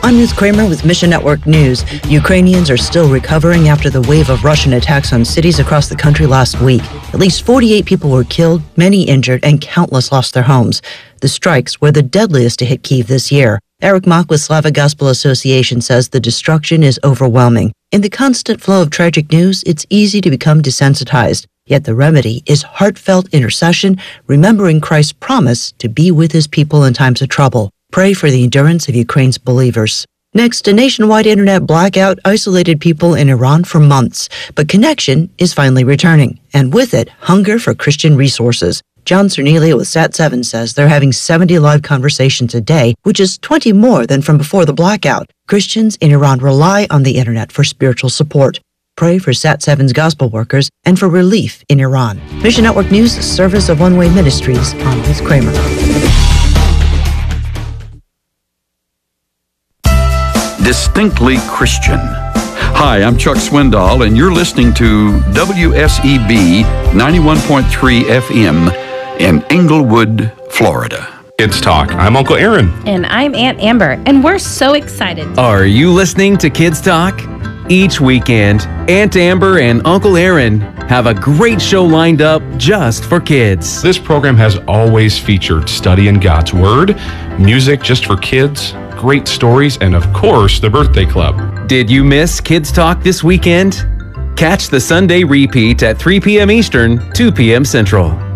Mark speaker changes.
Speaker 1: I'm Ruth Kramer with Mission Network News. Ukrainians are still recovering after the wave of Russian attacks on cities across the country last week. At least 48 people were killed, many injured, and countless lost their homes. The strikes were the deadliest to hit Kyiv this year. Eric Mock with Slavic Gospel Association says the destruction is overwhelming. In the constant flow of tragic news, it's easy to become desensitized. Yet the remedy is heartfelt intercession, remembering Christ's promise to be with his people in times of trouble. Pray for the endurance of Ukraine's believers. Next, a nationwide internet blackout isolated people in Iran for months, but connection is finally returning, and with it, hunger for Christian resources. John Cernelia with Sat7 says they're having 70 live conversations a day, which is 20 more than from before the blackout. Christians in Iran rely on the internet for spiritual support. Pray for Sat7's gospel workers and for relief in Iran. Mission Network News, a service of One Way Ministries. I'm Ruth Kramer.
Speaker 2: Distinctly Christian. Hi, I'm Chuck Swindoll, and you're listening to WSEB 91.3 FM in Englewood, Florida.
Speaker 3: Kids Talk. I'm Uncle Aaron.
Speaker 4: And I'm Aunt Amber, and we're so excited.
Speaker 5: Are you listening to Kids Talk? Each weekend, Aunt Amber and Uncle Aaron have a great show lined up just for kids.
Speaker 3: This program has always featured studying God's Word, music just for kids, great stories, and of course, the Birthday Club.
Speaker 5: Did you miss Kids Talk this weekend? Catch the Sunday repeat at 3 p.m. Eastern, 2 p.m. Central.